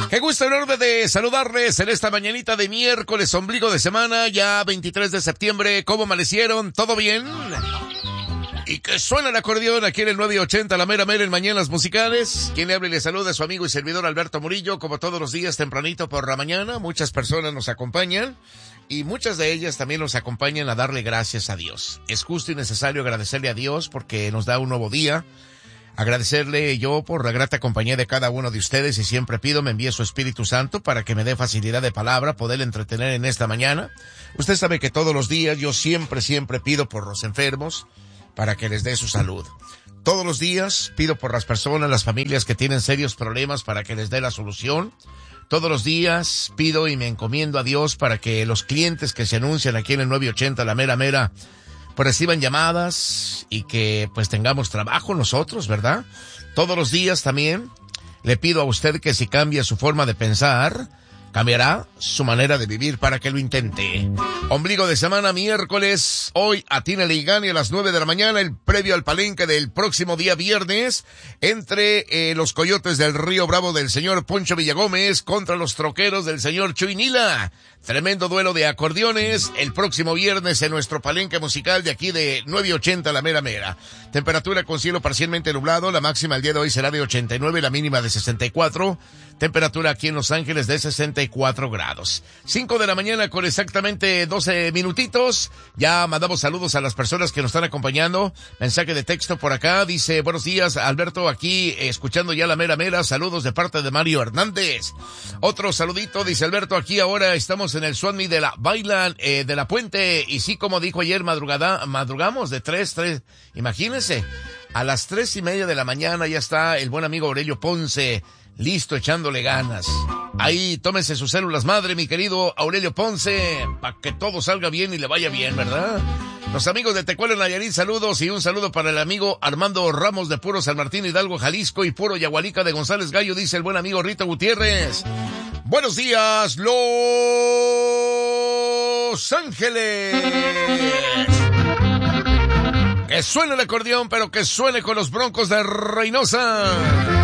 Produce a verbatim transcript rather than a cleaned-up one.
Qué gusto enorme de saludarles en esta mañanita de miércoles, ombligo de semana, ya veintitrés de septiembre. ¿Cómo amanecieron? ¿Todo bien? Y que suena el acordeón aquí en el nueve ochenta, la mera mera en Mañanas Musicales. Quien le habla y le saluda es su amigo y servidor Alberto Murillo, como todos los días tempranito por la mañana. Muchas personas nos acompañan y muchas de ellas también nos acompañan a darle gracias a Dios. Es justo y necesario agradecerle a Dios porque nos da un nuevo día. Agradecerle yo por la grata compañía de cada uno de ustedes y siempre pido me envíe su Espíritu Santo para que me dé facilidad de palabra, poder entretener en esta mañana. Usted sabe que todos los días yo siempre, siempre pido por los enfermos para que les dé su salud. Todos los días pido por las personas, las familias que tienen serios problemas para que les dé la solución. Todos los días pido y me encomiendo a Dios para que los clientes que se anuncian aquí en el nueve ochenta, la mera mera, pues reciban llamadas y que pues tengamos trabajo nosotros, ¿verdad? Todos los días también le pido a usted que si cambia su forma de pensar, cambiará su manera de vivir para que lo intente. Ombligo de semana, miércoles, hoy atínale y gane a las nueve de la mañana, el previo al palenque del próximo día viernes, entre eh, los Coyotes del Río Bravo del señor Poncho Villagómez contra los Troqueros del señor Chuy Nila. Tremendo duelo de acordeones el próximo viernes en nuestro palenque musical de aquí de nueve ochenta, la mera mera. Temperatura con cielo parcialmente nublado, la máxima el día de hoy será de ochenta y nueve, la mínima de sesenta y cuatro. Temperatura aquí en Los Ángeles de sesenta y cuatro grados. cinco de la mañana con exactamente doce minutitos. Ya mandamos saludos a las personas que nos están acompañando. Mensaje de texto por acá. Dice, buenos días, Alberto, aquí eh, escuchando ya la mera mera. Saludos de parte de Mario Hernández. Otro saludito, dice Alberto, aquí ahora estamos en el Swami de la Bailan eh, de la Puente. Y sí, como dijo ayer, madrugada, madrugamos de tres, tres. Imagínense, a las tres y media de la mañana ya está el buen amigo Aurelio Ponce listo, echándole ganas. Ahí, tómese sus células madre, mi querido Aurelio Ponce, para que todo salga bien y le vaya bien, ¿verdad? Los amigos de Tecuala, Nayarit, saludos y un saludo para el amigo Armando Ramos de Puro San Martín Hidalgo, Jalisco y Puro Yagualica de González Gallo, dice el buen amigo Rito Gutiérrez. Buenos días, Los Ángeles. Que suene el acordeón, pero que suene con los Broncos de Reynosa.